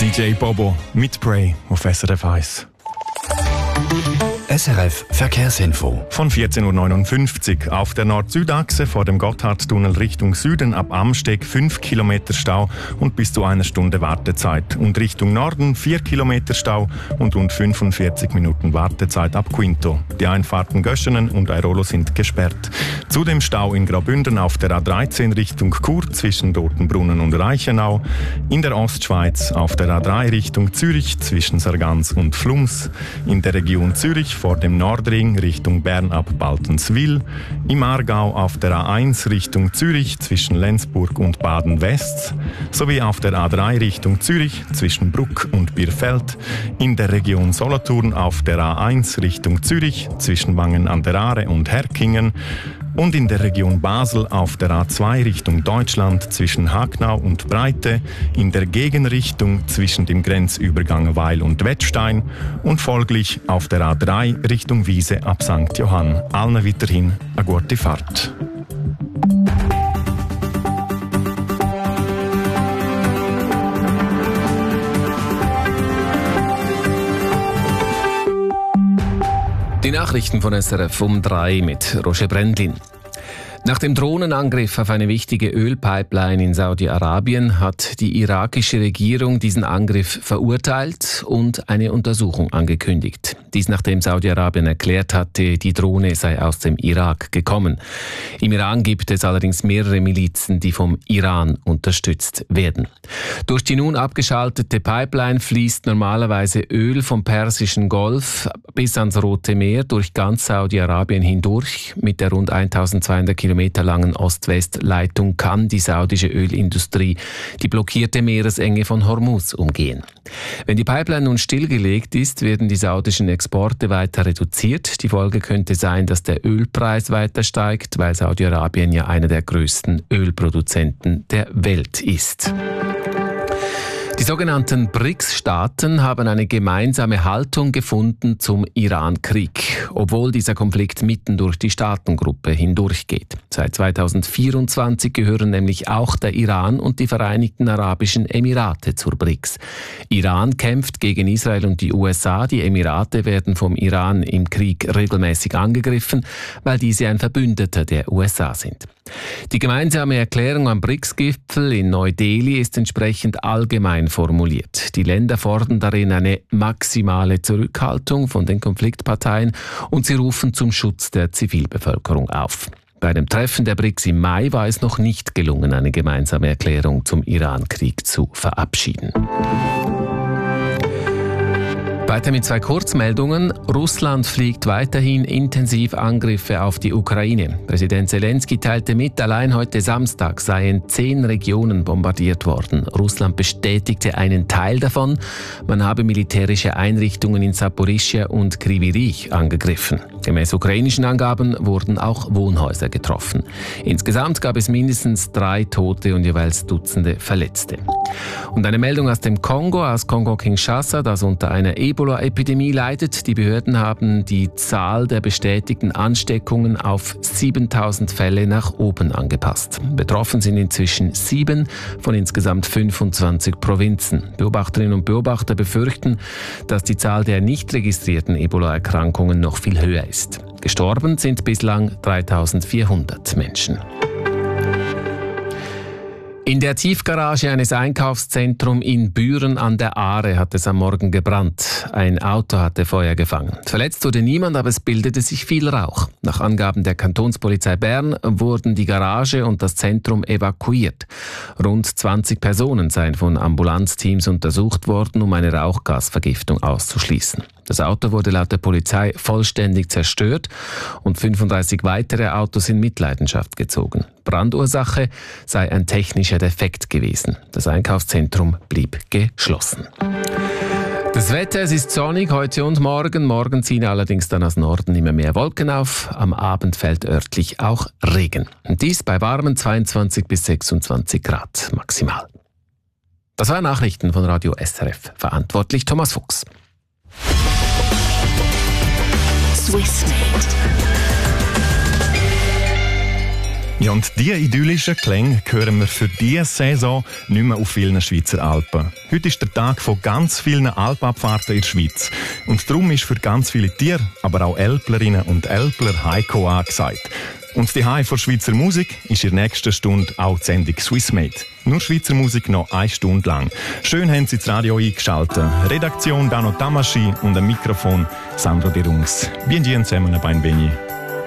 DJ Bobo mit Pray auf SRF 1. SRF Verkehrsinfo. Von 14.59 Uhr auf der Nord-Süd-Achse vor dem Gotthardtunnel Richtung Süden ab Amsteg 5 Kilometer Stau und bis zu einer Stunde Wartezeit. Und Richtung Norden 4 Kilometer Stau und rund 45 Minuten Wartezeit ab Quinto. Die Einfahrten Göschenen und Airolo sind gesperrt. Zudem Stau in Graubünden auf der A13 Richtung Chur zwischen Rotenbrunnen und Reichenau. In der Ostschweiz auf der A3 Richtung Zürich zwischen Sargans und Flums. In der Region Zürich vor dem Nordring Richtung Bern ab Baltenswil, im Aargau auf der A1 Richtung Zürich zwischen Lenzburg und Baden-West, sowie auf der A3 Richtung Zürich zwischen Bruck und Bierfeld, in der Region Solothurn auf der A1 Richtung Zürich zwischen Wangen an der Aare und Herkingen und in der Region Basel auf der A2 Richtung Deutschland zwischen Hagnau und Breite, in der Gegenrichtung zwischen dem Grenzübergang Weil und Wettstein und folglich auf der A3 Richtung Wiese ab St. Johann. Allen weiterhin eine gute Fahrt. Die Nachrichten von SRF um 3 mit Roger Brendlin. Nach dem Drohnenangriff auf eine wichtige Ölpipeline in Saudi-Arabien hat die irakische Regierung diesen Angriff verurteilt und eine Untersuchung angekündigt. Dies nachdem Saudi-Arabien erklärt hatte, die Drohne sei aus dem Irak gekommen. Im Iran gibt es allerdings mehrere Milizen, die vom Iran unterstützt werden. Durch die nun abgeschaltete Pipeline fließt normalerweise Öl vom Persischen Golf bis ans Rote Meer durch ganz Saudi-Arabien hindurch. Mit der rund 1200 Kilometer langen Ost-West-Leitung kann die saudische Ölindustrie die blockierte Meeresenge von Hormuz umgehen. Wenn die Pipeline nun stillgelegt ist, werden die saudischen Exporte weiter reduziert. Die Folge könnte sein, dass der Ölpreis weiter steigt, weil Saudi-Arabien ja einer der größten Ölproduzenten der Welt ist. Die sogenannten BRICS-Staaten haben eine gemeinsame Haltung gefunden zum Iran-Krieg, obwohl dieser Konflikt mitten durch die Staatengruppe hindurchgeht. Seit 2024 gehören nämlich auch der Iran und die Vereinigten Arabischen Emirate zur BRICS. Iran kämpft gegen Israel und die USA. Die Emirate werden vom Iran im Krieg regelmäßig angegriffen, weil diese ein Verbündeter der USA sind. Die gemeinsame Erklärung am BRICS-Gipfel in Neu-Delhi ist entsprechend allgemein formuliert. Die Länder fordern darin eine maximale Zurückhaltung von den Konfliktparteien und sie rufen zum Schutz der Zivilbevölkerung auf. Bei dem Treffen der BRICS im Mai war es noch nicht gelungen, eine gemeinsame Erklärung zum Iran-Krieg zu verabschieden. Weiter mit 2 Kurzmeldungen. Russland fliegt weiterhin intensiv Angriffe auf die Ukraine. Präsident Zelensky teilte mit, allein heute Samstag seien 10 Regionen bombardiert worden. Russland bestätigte einen Teil davon. Man habe militärische Einrichtungen in Saporischschja und Kryvyi Rih angegriffen. Gemäß ukrainischen Angaben wurden auch Wohnhäuser getroffen. Insgesamt gab es mindestens 3 Tote und jeweils Dutzende Verletzte. Und eine Meldung aus dem Kongo, aus Kongo-Kinshasa, das unter einer Ebola-Epidemie leidet. Die Behörden haben die Zahl der bestätigten Ansteckungen auf 7000 Fälle nach oben angepasst. Betroffen sind inzwischen 7 von insgesamt 25 Provinzen. Beobachterinnen und Beobachter befürchten, dass die Zahl der nicht registrierten Ebola-Erkrankungen noch viel höher ist. Gestorben sind bislang 3400 Menschen. In der Tiefgarage eines Einkaufszentrums in Büren an der Aare hat es am Morgen gebrannt. Ein Auto hatte Feuer gefangen. Verletzt wurde niemand, aber es bildete sich viel Rauch. Nach Angaben der Kantonspolizei Bern wurden die Garage und das Zentrum evakuiert. Rund 20 Personen seien von Ambulanzteams untersucht worden, um eine Rauchgasvergiftung auszuschließen. Das Auto wurde laut der Polizei vollständig zerstört und 35 weitere Autos in Mitleidenschaft gezogen. Brandursache sei ein technischer Defekt gewesen. Das Einkaufszentrum blieb geschlossen. Das Wetter, es ist sonnig heute und morgen. Morgen ziehen allerdings dann aus Norden immer mehr Wolken auf. Am Abend fällt örtlich auch Regen. Und dies bei warmen 22 bis 26 Grad maximal. Das waren Nachrichten von Radio SRF. Verantwortlich Thomas Fuchs. Swissmade. Ja, und diese idyllischen Klänge hören wir für diese Saison nicht mehr auf vielen Schweizer Alpen. Heute ist der Tag von ganz vielen Alpabfahrten in der Schweiz. Und darum ist für ganz viele Tiere, aber auch Älplerinnen und Älpler Heiko angesagt. Und die High von Schweizer Musik ist in der nächsten Stunde auch die Sendung Swissmade. Nur Schweizer Musik noch 1 Stunde lang. Schön haben Sie das Radio eingeschaltet. Redaktion Dano Tamaschi und am Mikrofon Sandro De Rungs. Bien zusammen, Bein Benji.